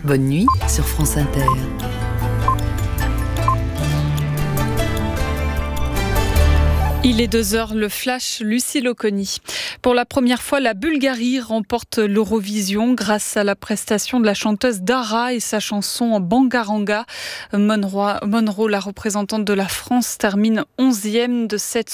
Bonne nuit sur France Inter. Il est 2h, le flash, Lucie Loconi. Pour la première fois, la Bulgarie remporte l'Eurovision grâce à la prestation de la chanteuse Dara et sa chanson Bangaranga. Monroe, la représentante de la France, termine 11e de cette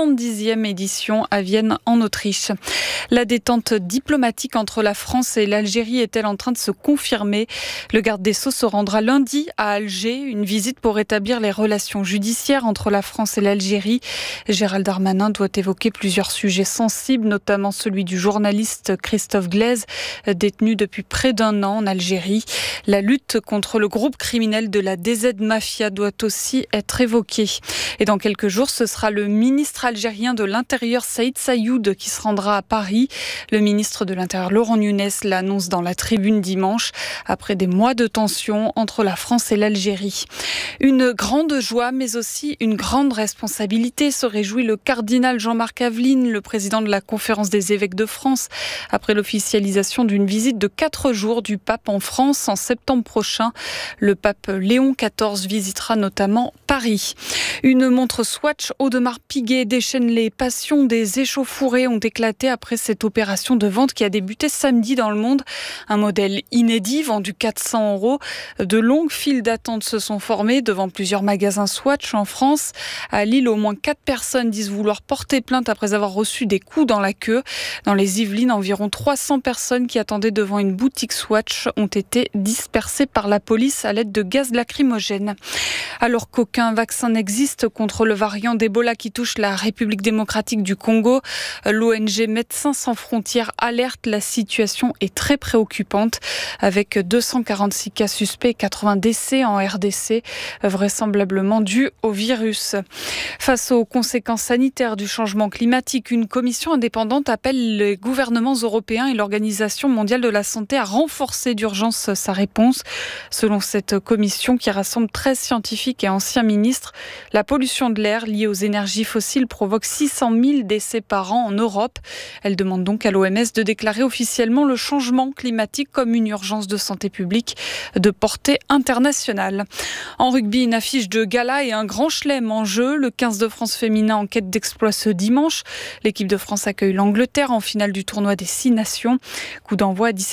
70e édition à Vienne, en Autriche. La détente diplomatique entre la France et l'Algérie est-elle en train de se confirmer ? Le garde des Sceaux se rendra lundi à Alger, une visite pour rétablir les relations judiciaires entre la France et l'Algérie. Gérald Darmanin doit évoquer plusieurs sujets sensibles, notamment celui du journaliste Christophe Glaise, détenu depuis près d'1 an en Algérie. La lutte contre le groupe criminel de la DZ Mafia doit aussi être évoquée. Et dans quelques jours, ce sera le ministre algérien de l'Intérieur, Saïd Saïoud, qui se rendra à Paris. Le ministre de l'Intérieur, Laurent Nunez, l'annonce dans la Tribune dimanche, après des mois de tension entre la France et l'Algérie. Une grande joie, mais aussi une grande responsabilité, se réjouit le cardinal Jean-Marc Aveline, le président de la Conférence des évêques de France, après l'officialisation d'une visite de 4 jours du pape en France en septembre prochain. Le pape Léon XIV visitera notamment Paris. Une montre Swatch Audemars Piguet déchaîne les passions des échauffourées ont éclaté après cette opération de vente qui a débuté samedi dans le monde. Un modèle inédit vendu 400 €. De longues files d'attente se sont formées devant plusieurs magasins Swatch en France. À Lille, au moins 4 personnes disent vouloir porter plainte après avoir reçu des coups dans la queue. Dans les Yvelines, environ 300 personnes qui attendaient devant une boutique Swatch ont été dispersées par la police à l'aide de gaz lacrymogène. Alors qu'aucun vaccin n'existe contre le variant d'Ebola qui touche la République démocratique du Congo, l'ONG Médecins sans frontières alerte, la situation est très préoccupante avec 246 cas suspects et 80 décès en RDC, vraisemblablement dus au virus. Face aux conséquences sanitaires du changement climatique, une commission indépendante appelle les gouvernements européens et l'Organisation mondiale de la santé à renforcer d'urgence sa réponse. Selon cette commission qui rassemble 13 scientifiques et anciens ministres, la pollution de l'air liée aux énergies fossiles provoque 600 000 décès par an en Europe. Elle demande donc à l'OMS de déclarer officiellement le changement climatique comme une urgence de santé publique de portée internationale. En rugby, une affiche de gala et un grand chelem en jeu. Le 15 de France féminin en quête d'exploit ce dimanche. L'équipe de France accueille l'Angleterre en finale du tournoi des 6 nations. Coup d'envoi à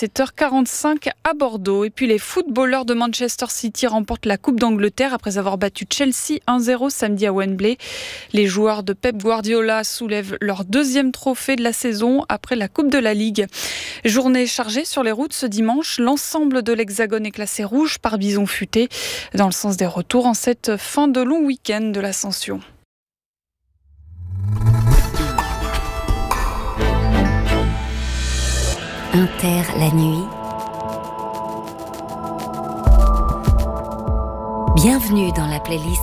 17h45 à Bordeaux. Et puis les footballeurs de Manchester City remportent la Coupe d'Angleterre après avoir battu Chelsea 1-0 samedi à Wembley. Les joueurs de Pep Guardiola soulèvent leur 2e trophée de la saison après la Coupe de la Ligue. Journée chargée sur les routes ce dimanche. L'ensemble de l'Hexagone est classé rouge par bison futé dans le sens des retours en cette fin de long week-end de l'Ascension. Inter la nuit. Bienvenue dans la playlist